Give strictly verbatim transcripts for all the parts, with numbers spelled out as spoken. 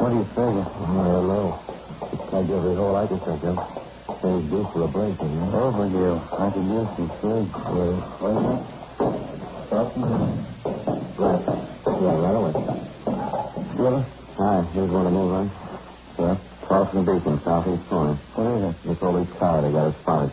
What do you figure? I don't know. I'd give every hole I can think of. Things due for a break, you know? Overdue. I could use some sleep. Yeah. Wait a minute. Right. Yeah, right away. Skipper? Hi, here's one to move on. Yeah? Charleston Beacon, southeast corner. What is it? This police car, they got it spotted.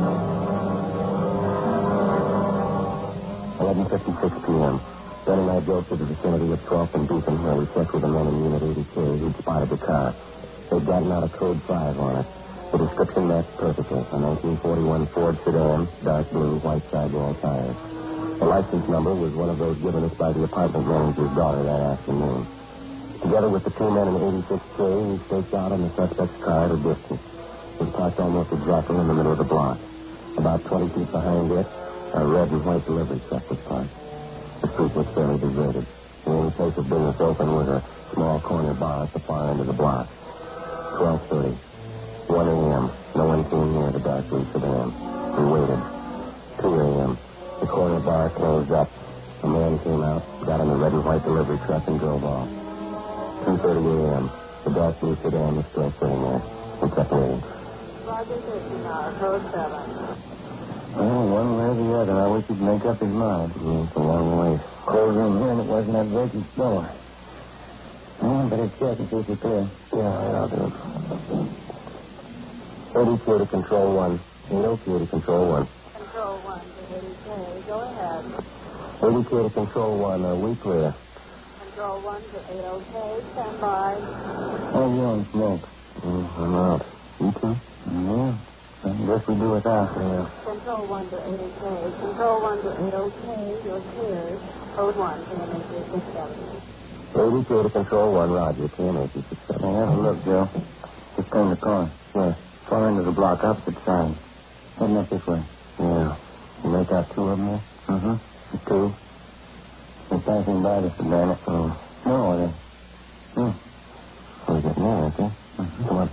eleven fifty-six p.m. Ben and I drove to the vicinity of twelfth and Beacon, where we checked with the men in Unit eighty K who'd spotted the car. They'd gotten out a code five on it. The description matched perfectly. A nineteen forty-one Ford sedan, dark blue, white sidewall tires. The license number was one of those given us by the apartment manager's daughter that afternoon. Together with the two men in eighty-six K, we staked out on the suspect's car at a distance. It was parked almost exactly in the middle of the block. About twenty feet behind it, a red and white delivery truck was parked. The street was fairly deserted. The only place of business open was a small corner bar at the far end of the block. twelve thirty. one a.m. No one came near the dark blue sedan. We waited. two a.m. The corner bar closed up. A man came out, got in the red and white delivery truck, and drove off. two thirty a.m. The dark blue sedan was still sitting there. We kept waiting. Roger fifteen hour, code seven. Well, one way or the other, I wish he'd make up his mind. Yeah, it's a long way. Closed in here and it wasn't that vacant door. Well, better check and see if you're clear. Yeah, I'll do it. eighty-two to control one. eighty-two to control one. Control one to eighty K. Go ahead. eighty-two to control one. Are we clear? Control one to eighty K. Stand by. Oh, you don't smoke. Mm, I'm out. You too? Yeah. I guess we do without. Yeah. Control one to eighty K. Control one to eighty K. You're cleared. Code one to M H six seventy. eighty-two to control one. Roger. K M H six seventy. Now, have a look, Joe. Just turn the corner. Where? Far end of the block, opposite side. Heading up this way. Yeah. You make out two of them there? Mm-hmm. The two? They're passing by the sedan. Oh. No, they... Hmm. We're getting there, aren't they? Mm-hmm. Come on.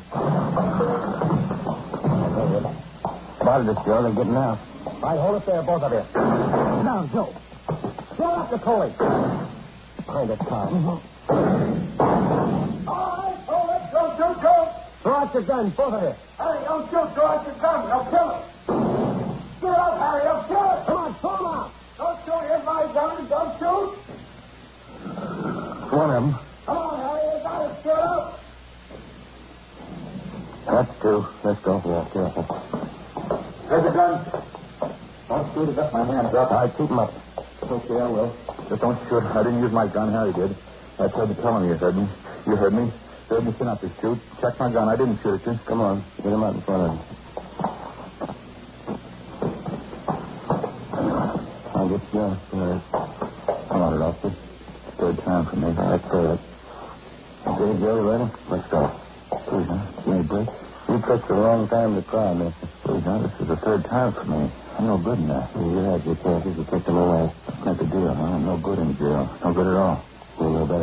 Spotted us, Joe. They're getting out. All right, hold it there, both of you. Now, Joe. Throw up the collie. Behind that car. Mm-hmm. All right, hold it. Don't shoot, Joe. Throw out your guns, both of you. Harry, don't shoot. Throw out your gun. I'll kill him. Get out, Harry. I'll kill him. Come on, throw them out. Don't shoot. Here's my gun. Don't shoot. One of them. Come on, Harry. You got it. Get up. That's two. Let's go. Yeah, careful. There's a gun. Don't shoot. I got my hands up. All right, keep them up. Okay, I will. Just don't shoot. I didn't use my gun. Harry did. I tried to tell him you heard me. You heard me. You heard me sit up to shoot. Check my gun. I didn't shoot at you. Come on. Get them out in front of you. I'll get you. All right. Come on, officer. Third time for me. All right, clear it. Okay, Joe, you ready? Let's go. Please, huh? You need a break? You picked the wrong time to try, mister. Please, huh? This is the third time for me. I'm no good now. You had your chances. You took them away. That's not the deal, huh? I'm no good in jail. No good at all. You know better.